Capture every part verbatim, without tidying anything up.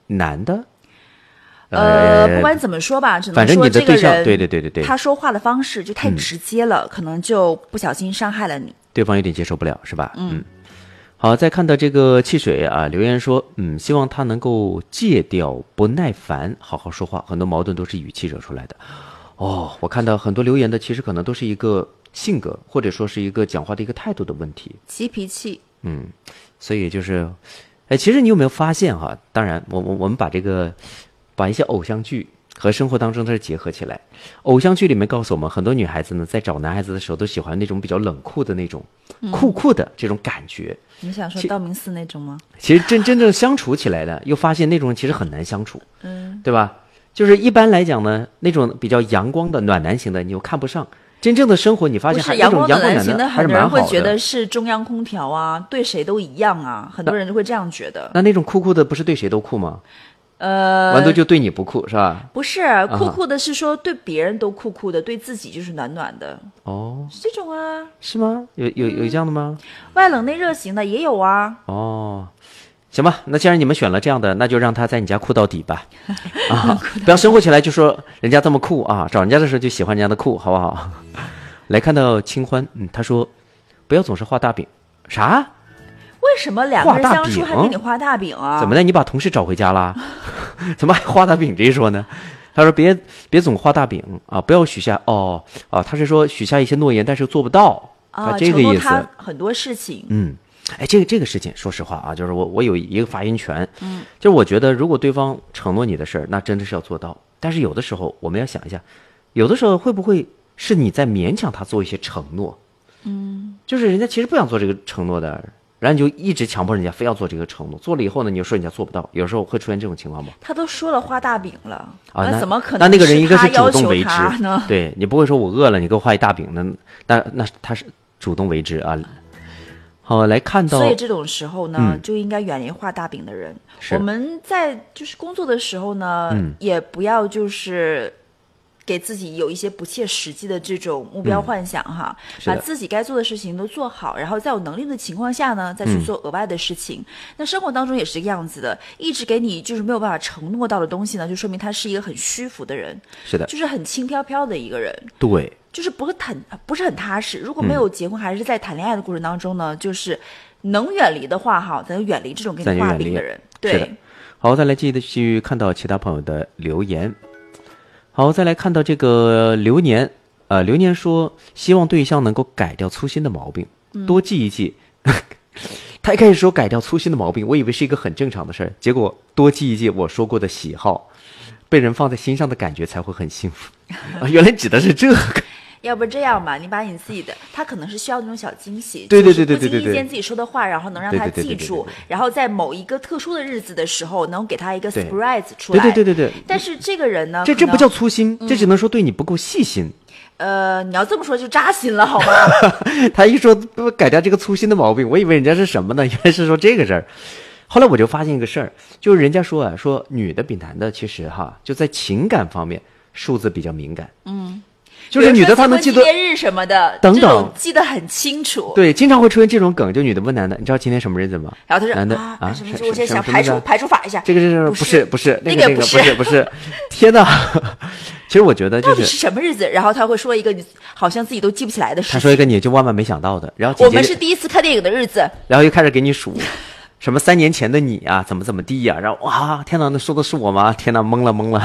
男的？ 呃，不管怎么说吧，只能说这个人， 对对对对对， 他说话的方式就太直接了，嗯、可能就不小心伤害了你， 对方有点接受不了，是吧？ 嗯。 嗯好，再看到这个汽水啊，留言说，嗯，希望他能够戒掉不耐烦，好好说话，很多矛盾都是语气惹出来的。哦，我看到很多留言的，其实可能都是一个性格，或者说是一个讲话的一个态度的问题， 急脾气。 嗯，所以就是，哎，其实你有没有发现哈？当然，我我我们把这个把一些偶像剧和生活当中的结合起来，偶像剧里面告诉我们，很多女孩子呢在找男孩子的时候都喜欢那种比较冷酷的那种、嗯、酷酷的这种感觉。 你想说道明寺那种吗？ 其实真真正相处起来的，又发现那种其实很难相处， 嗯， 对吧？就是一般来讲呢，那种比较阳光的暖男型的，你又看不上。真正的生活，你发现还那种阳光暖男的还是蛮好的。 很多人会觉得是中央空调啊，对谁都一样啊，很多人就会这样觉得。 那那种酷酷的，不是对谁都酷吗？ 呃， 完都就对你不酷是吧？ 不是，酷酷的是说对别人都酷酷的，对自己就是暖暖的。 哦， 是这种啊？ 是吗？有有有这样的吗？ 外冷内热型的也有啊。 哦，行吧，那既然你们选了这样的，那就让他在你家酷到底吧。啊，不要生活起来就说人家这么酷啊，找人家的时候就喜欢人家的酷，好不好？来看到清欢，嗯，他说不要总是画大饼，啥？ 为什么两个人相处还给你画大饼啊？ 怎么的？你把同事找回家啦？怎么还画大饼这一说呢？他说别别总画大饼啊，不要许下哦啊，他是说许下一些诺言，但是做不到啊， 这个意思。 他很多事情， 嗯，哎，这个这个事情，说实话啊，就是我我有一个发言权，嗯，就是我觉得如果对方承诺你的事儿，那真的是要做到。但是有的时候我们要想一下，有的时候会不会是你在勉强他做一些承诺？嗯，就是人家其实不想做这个承诺的。然后你就一直强迫人家非要做这个承诺，做了以后呢，你就说人家做不到，有时候会出现这种情况吗？ 他都说了画大饼了啊， 那怎么可能？ 那那个人应该是主动为之呢？ 对，你不会说我饿了，你给我画一大饼呢？那那他是主动为之啊。好，来看到， 所以这种时候呢， 嗯、 就应该远离画大饼的人。我们在就是工作的时候呢， 嗯、 也不要就是。给自己有一些不切实际的这种目标幻想哈、嗯，把自己该做的事情都做好，然后在有能力的情况下呢，再去做额外的事情。嗯、那生活当中也是这个样子的，一直给你就是没有办法承诺到的东西呢，就说明他是一个很虚浮的人， 是的， 就是很轻飘飘的一个人， 对， 就是不是很不是很踏实。如果没有结婚，还是在谈恋爱的过程当中呢，嗯、就是能远离的话哈，咱就远离这种给你画饼的人。对， 好，再来继续看到其他朋友的留言。好，再来看到这个流年，呃，流年说希望对象能够改掉粗心的毛病，多记一记。嗯、他一开始说改掉粗心的毛病，我以为是一个很正常的事儿，结果多记一记我说过的喜好，被人放在心上的感觉才会很幸福。啊，原来指的是这个。 要不这样吧，你把你自己的，他可能是需要那种小惊喜， 对对对对对对， 不经意间自己说的话，然后能让他记住，然后在某一个特殊的日子的时候，能给他一个 surprise 出来。 对对对对对。 但是这个人呢， 这这不叫粗心，嗯、这只能说对你不够细心。 呃，你要这么说就扎心了，好吗？ 他一说改掉这个粗心的毛病，我以为人家是什么呢？原来是说这个事儿。后来我就发现一个事儿，就是人家说啊，说女的比男的其实哈，就在情感方面数字比较敏感。嗯。就是女的她能记得节日什么的， 等等， 记得很清楚。 对，经常会出现这种梗，就女的问男的，你知道今天什么日子吗？ 然后他说男的啊， 啊什么？我先想排除排除法一下， 这个是不是不是那个那个不是不是？天哪！其实我觉得就是到底是什么日子？然后他会说一个好像自己都记不起来的事情。 他说一个你就万万没想到的，然后我们是第一次看电影的日子， 然后又开始给你数。什么三年前的你啊，怎么怎么地呀、啊？然后哇，天哪，那说的是我吗？天哪，懵了懵了。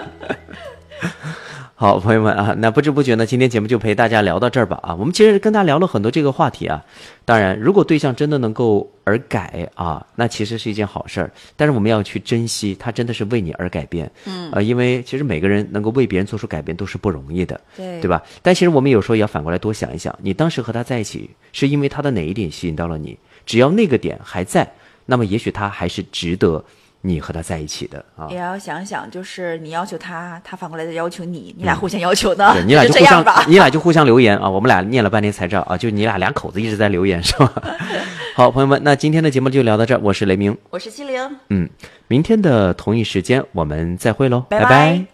好，朋友们啊，那不知不觉呢，今天节目就陪大家聊到这儿吧啊。我们其实跟大家聊了很多这个话题啊。当然，如果对象真的能够而改啊，那其实是一件好事儿。但是我们要去珍惜，他真的是为你而改变。嗯，呃，因为其实每个人能够为别人做出改变都是不容易的， 对对吧？但其实我们有时候也要反过来多想一想，你当时和他在一起，是因为他的哪一点吸引到了你？只要那个点还在，那么也许他还是值得你和他在一起的啊。 也要想想，就是你要求他，他反过来再要求你，你俩互相要求的， 嗯、对，你俩就互相， 你俩就互相留言啊。我们俩念了半天才知道啊，就你俩两口子一直在留言，是吧？好，朋友们，那今天的节目就聊到这儿，我是雷鸣， 我是七零， 嗯，明天的同一时间我们再会喽， 拜拜。 拜拜。